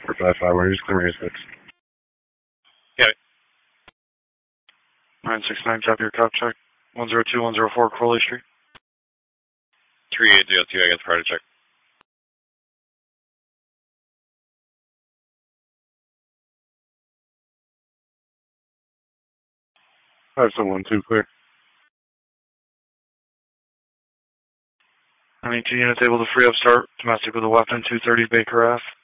455, we're just clearing your 6. Got it. 969, copy your cop check. 102, 104, Crowley Street. 3802, I guess, prior to check. I have someone 2 clear. Any 2 units able to free up start domestic with a weapon, 230 Baker Ave.